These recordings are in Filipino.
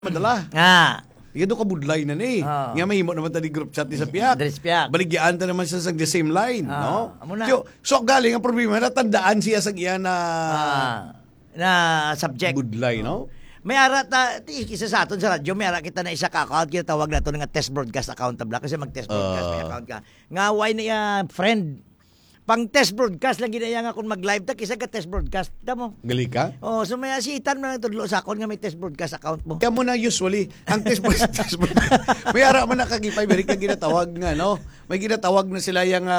Madala. Iyan doon kabudlay na ni. Nga mahimo naman tadi group chat ni sa piyak. Baligyan ta naman siya sa the same line. No? So galing ang problema, natandaan siya sa iya na subject. Budlay, no? May ara ta, isa sa aton sa radyo, may ara kita na isa ka account, kita tawag na ito nga test broadcast accountable. Kasi mag-test broadcast may account ka. Nga, why na friend? Pang test broadcast lagi na yan nga kung mag-live ta, kisa ka test broadcast. Tama mo? Gali ka? Oh, so may asitan mo na tudlo sa akon nga may test broadcast account mo. Kaya mo na usually, ang test broadcast, may ara man nakagipay, may ka ginatawag nga, no? May ginatawag na sila yung,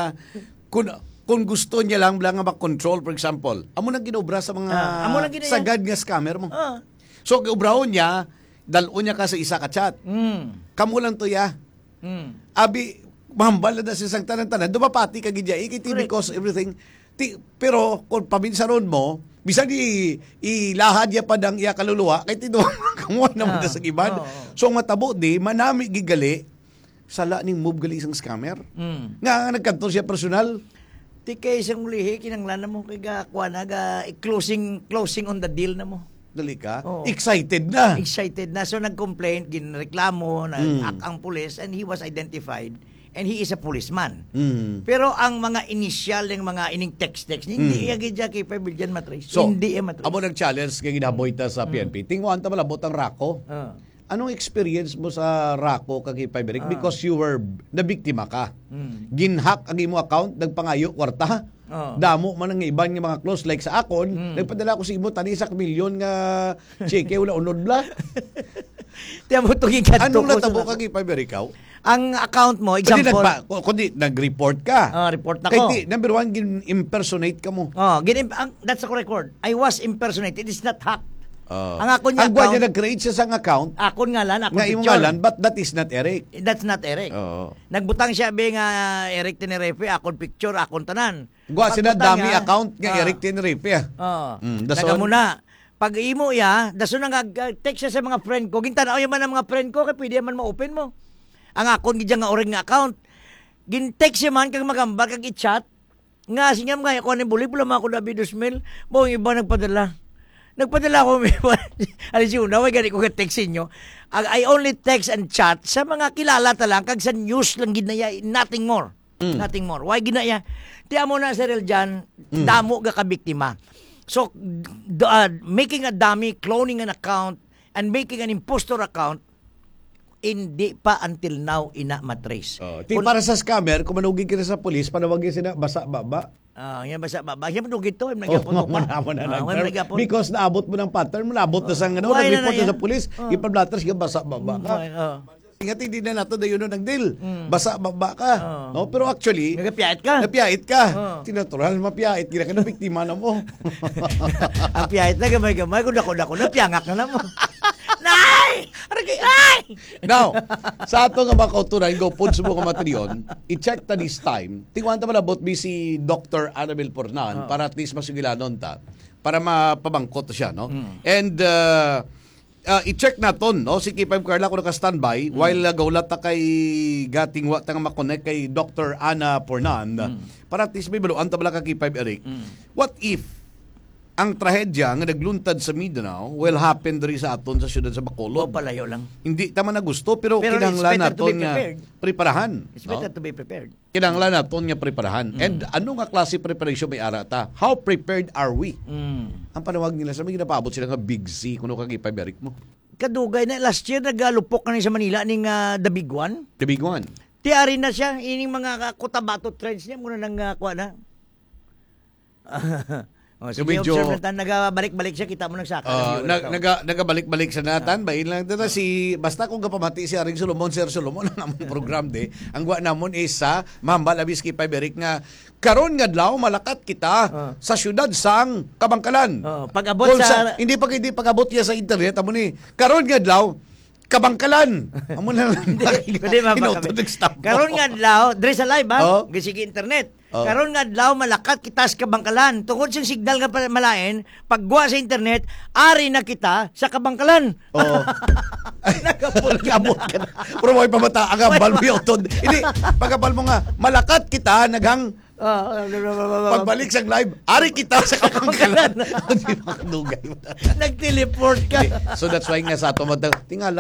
kung gusto niya lang nga mag-control, for example, amo nang ginobra sa mga sagad nga scammer mo. So, ubrahon niya, dalon niya ka sa isa ka chat. Kamu lang to ya. Abi, mahambal na sa isang tanan-tanan. Dumapati ka gidya, ikiti because everything. Pero, kung paminsaron mo, bisan ilahad ya padang iya kaluluwa, kay tinuwa kamuan naman na sa giban. So, ang matabo di, manami gigali, sala ning move gali isang scammer. Nga, nagkanto siya personal. Ti kay isang ulihi, kinanglan na mo, kay gakuha na, closing on the deal na mo. Dali ka? Excited na. Excited na. So, nag-complaint, ginreklamo, ang pulis, and he was identified, and he is a policeman. Pero ang mga initial, yung mga ining text, hindi agad dyan kay Pabiljan matrace. So, hindi matrace. Amo nag-challenge kay ginaboy ta sa PNP. Tingwan ta malabot ang Rako. Anong experience mo sa Rako kay Piberic? Because you were, nabiktima ka. Ginhack ang imo account, nagpangayo, kwarta. Damo man ang iban nga mga close like sa akon, nagpadala ko sa imo tani sak milyon nga cheque wala unod bla. Tiyan mo itong ikanto ko. Anong natabo ka kay Pibericaw? Ang account mo, example. Kundi nag-report ka. Report na ko. Kaya number one, impersonate ka mo. That's a correct word. I was impersonated. It is not hacked. Ang akon niya account. Ang niya nag-create siya sa account. Akon ngalan, akon nga imong ngalan, but that is not Eric. That's not Eric. Nagbutang siya be nga Eric Tenerefe, akon picture, akon tanan. Gwa sila dami account nga Eric Tenerefe. Nagamuna. Pag imo daso na text siya sa mga friend ko. Gintanaw yaman ang mga friend ko kay pwede man ma-open mo. Ang akon gidya nga oring nga account. Gin-text siya man kag magambal kag i-chat. Nga sinya mga ako ni bulig pula ako David Usmel. Mo iba nagpadala. Nagpadala ko alis yun, naway gani ko ka-text inyo. I only text and chat sa mga kilala talang kag sa news lang ginaya, nothing more. Nothing more. Why ginaya? Tiya mo na, Sir Eljan, damo ga kabiktima. So, making a dummy, cloning an account, and making an impostor account, hindi pa until now matrace. Para sa scammer, kung manugin kita sa police, panawagin sila, basa baba. Yan basa baba. Yan manugin to. Because naabot mo ng pattern, naabot na sa nag-report na sa police, ipablatter siya, basa baba ka. Ingat hindi na nato dayon nang deal. Basa baba ka. No, pero actually, napiyait ka. Tinatural mapiyait gila ka na biktima na mo. Ang piyait na gamay-gamay kun dako napiyangak na mo. Nay! Nay! Now, sa ato nga makautunan, go pud subo ka matriyon, i-check ta this time. Tingwan ta malabot mi si Dr. Annabel Pornan para at least masugilanon ta para mapabangkot siya, no? And i-check naton, no? Si K5 Carla ko naka-standby while gaulat ta kay gatingwa ta nga makonect kay Dr. Anna Pornan para at least may baluan ta bala ka K5 Eric. What if ang trahedya nga nagluntad sa Mindanao will happen diri sa aton sa siyudad sa Bacolod? Palayo lang. Hindi tama na gusto pero kinahanglan naton nga preparahan. It's better to be prepared. Kinahanglan naton nga preparahan. And ano nga klase preparation may ara ta? How prepared are we? Ang panawag nila sa may ginapaabot sila nga Big Z kuno kag Ipaberic mo. Kadugay na last year nagalupok na sa Manila ning The Big One. The Big One. Tiari na siya ining mga Cotabato trends niya muna nang kuha na. So medyo nagabalik-balik siya, kita mo nagsaka. Nagabalik-balik sa natan, bain lang dito si basta kung kapamati si Aring Solomon, Sir Solomon ang among program de. Ang gwa namon is sa Mambal Abiski Piberic nga karon nga adlaw malakat kita sa syudad sang Kabangkalan. Pag-abot sa hindi pag-abot niya sa internet amo ni karon nga adlaw Kabangkalan. Amo na lang. Karon nga adlaw, dre sa live ha, gisige internet. Karon nga adlaw malakat kita sa Kabangkalan. Tungod sa signal nga malain, pagguwa sa internet, ari na kita sa Kabangkalan. Nagabot ka na. Pero may pamata ang abal mo yun. Hindi, pagkabal mo nga, malakat kita naghang Pagbalik sa live, ari kita sa kakangkalan. Hindi makadugay. Nag-teleport ka. So that's why nga sa ato tingala